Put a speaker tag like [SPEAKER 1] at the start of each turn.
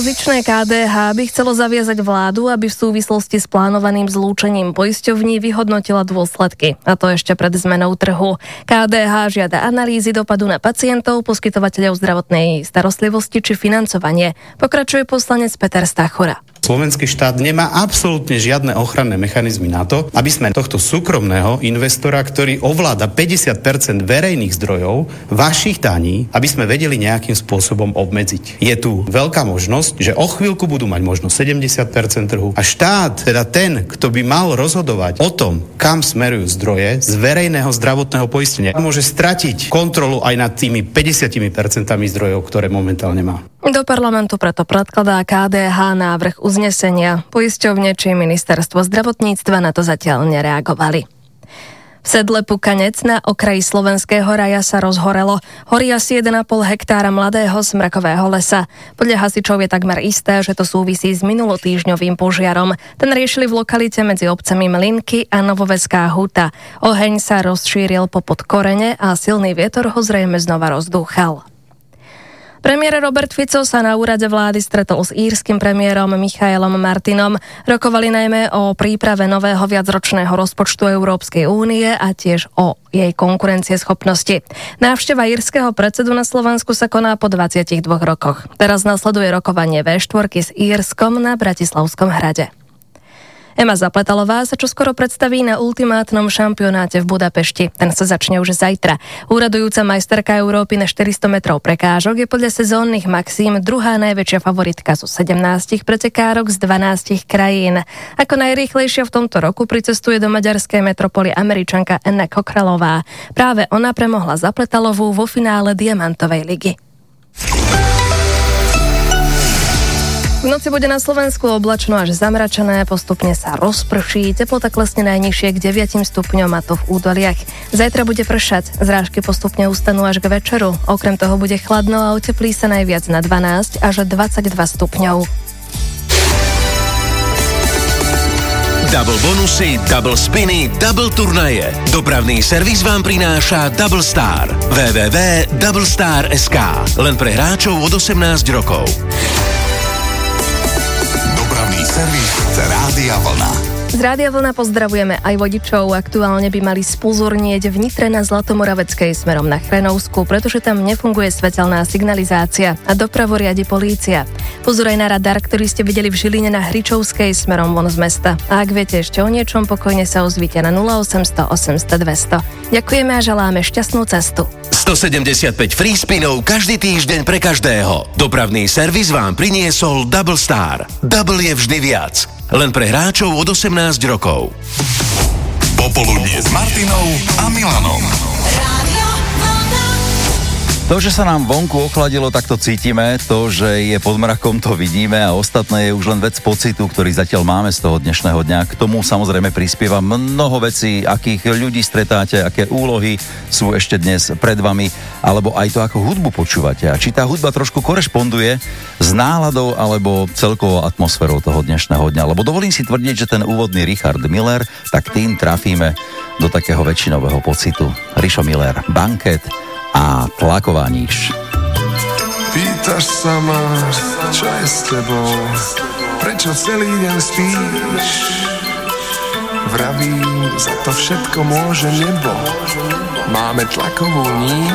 [SPEAKER 1] Opozičné KDH by chcelo zaviazať vládu, aby v súvislosti s plánovaným zlúčením poisťovní vyhodnotila dôsledky. A to ešte pred zmenou trhu. KDH žiada analýzy dopadu na pacientov, poskytovateľov zdravotnej starostlivosti či financovanie. Pokračuje poslanec Peter Stachura.
[SPEAKER 2] Slovenský štát nemá absolútne žiadne ochranné mechanizmy na to, aby sme tohto súkromného investora, ktorý ovláda 50% verejných zdrojov, vašich daní, aby sme vedeli nejakým spôsobom obmedziť. Je tu veľká možnosť, že o chvíľku budú mať možno 70% trhu a štát, teda ten, kto by mal rozhodovať o tom, kam smerujú zdroje z verejného zdravotného poistenia, môže stratiť kontrolu aj nad tými 50% zdrojov, ktoré momentálne má.
[SPEAKER 1] Do parlamentu preto predkladá KDH návrh uznesenia. Poisťovne či ministerstvo zdravotníctva na to zatiaľ nereagovali. V sedle Pukanec na okraji Slovenského raja sa rozhorelo. Horí asi 1,5 hektára mladého smrkového lesa. Podľa hasičov je takmer isté, že to súvisí s minulotýždňovým požiarom. Ten riešili v lokalite medzi obcami Mlinky a Novoveská Huta. Oheň sa rozšíril popod korene a silný vietor ho zrejme znova rozdúchal. Premiér Robert Fico sa na úrade vlády stretol s írskym premiérom Michaelom Martinom. Rokovali najmä o príprave nového viacročného rozpočtu Európskej únie a tiež o jej konkurencieschopnosti. Návšteva írskeho predsedu na Slovensku sa koná po 22 rokoch. Teraz nasleduje rokovanie V4 s Írskom na Bratislavskom hrade. Ema Zapletalová sa čoskoro predstaví na ultimátnom šampionáte v Budapešti. Ten sa začne už zajtra. Úradujúca majsterka Európy na 400 metrov prekážok je podľa sezónnych maxím druhá najväčšia favoritka zo 17 pretekárok z 12 krajín. Ako najrýchlejšia v tomto roku pricestuje do maďarskej metropoly Američanka Anna Kokralová. Práve ona premohla Zapletalovú vo finále Diamantovej ligy. V noci bude na Slovensku oblačno až zamračené, postupne sa rozprší, teplota klesne najnižšie k 9 stupňom a to v údoliach. Zajtra bude pršať, zrážky postupne ustanú až k večeru. Okrem toho bude chladno a oteplí sa najviac na 12 až 22 stupňov.
[SPEAKER 3] Double bonusy, double spiny, double turnaje. Dopravný servis vám prináša Double Star. www.doublestar.sk. Len pre hráčov od 18 rokov.
[SPEAKER 4] Servis Rádia Vlna.
[SPEAKER 1] Z Rádia Vlna pozdravujeme aj vodičov. Aktuálne by mali spozornieť v Nitre na Zlatomoraveckej smerom na Chrenovsku, pretože tam nefunguje svetelná signalizácia a dopravu riadi polícia. Pozor aj na radar, ktorý ste videli v Žiline na Hričovskej smerom von z mesta. A ak viete ešte o niečom, pokojne sa ozvite na 0800 800 200. Ďakujeme a želáme šťastnú cestu.
[SPEAKER 3] 175 free spinov každý týždeň pre každého. Dopravný servis vám priniesol Double Star. Double je vždy viac. Len pre hráčov od 18 rokov.
[SPEAKER 4] Popoludnie s Martinou a Milanom.
[SPEAKER 5] To, že sa nám vonku ochladilo, tak to cítime. To, že je pod mrakom, to vidíme a ostatné je už len vec pocitu, ktorý zatiaľ máme z toho dnešného dňa. K tomu samozrejme prispieva mnoho vecí, akých ľudí stretáte, aké úlohy sú ešte dnes pred vami, alebo aj to, ako hudbu počúvate. A či tá hudba trošku korešponduje s náladou alebo celkovou atmosférou toho dnešného dňa. Lebo dovolím si tvrdiť, že ten úvodný Richard Miller, tak tým trafíme do takého väčšinového pocitu. Rišo Miller, Banket a Tlaková níž.
[SPEAKER 6] Pýtaš sa ma, čo je s tebou, prečo celý deň spíš? Vravím, za to všetko môže nebo. Máme tlakovú níž